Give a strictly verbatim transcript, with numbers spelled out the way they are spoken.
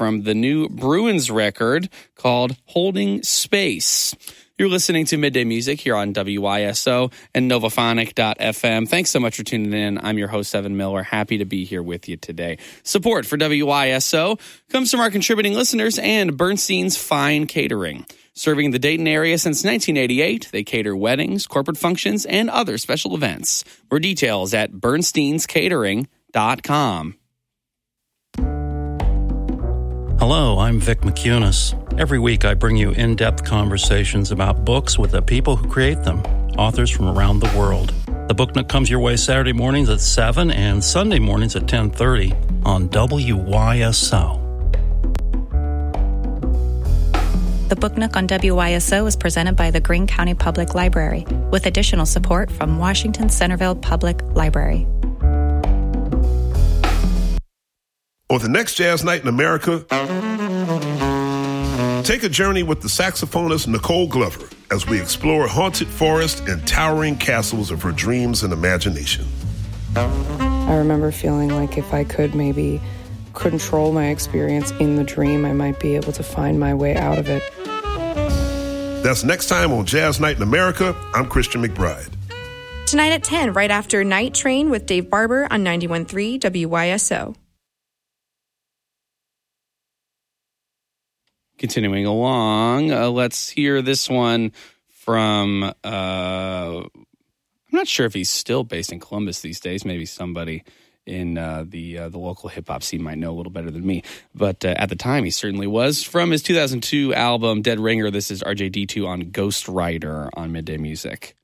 from the new Bruins record called Holding Space. You're listening to Midday Music here on W I S O and Novaphonic dot f m. Thanks so much for tuning in. I'm your host, Evan Miller. Happy to be here with you today. Support for W I S O comes from our contributing listeners and Bernstein's Fine Catering. Serving the Dayton area since nineteen eighty-eight, they cater weddings, corporate functions, and other special events. More details at bernsteins catering dot com. Hello, I'm Vic McCunis. Every week I bring you in-depth conversations about books with the people who create them, authors from around the world. The Book Nook comes your way Saturday mornings at seven and Sunday mornings at ten thirty on W Y S O. The Book Nook on W Y S O is presented by the Greene County Public Library, with additional support from Washington Centerville Public Library. On the next Jazz Night in America, take a journey with the saxophonist Nicole Glover as we explore haunted forests and towering castles of her dreams and imagination. I remember feeling like if I could maybe control my experience in the dream, I might be able to find my way out of it. That's next time on Jazz Night in America. I'm Christian McBride. Tonight at ten, right after Night Train with Dave Barber on ninety-one point three W Y S O. Continuing along, uh, let's hear this one from, uh, I'm not sure if he's still based in Columbus these days. Maybe somebody in uh, the uh, the local hip-hop scene might know a little better than me. But uh, at the time, he certainly was. From his two thousand two album, Dead Ringer, this is R J D two on Ghost Rider on Midday Music.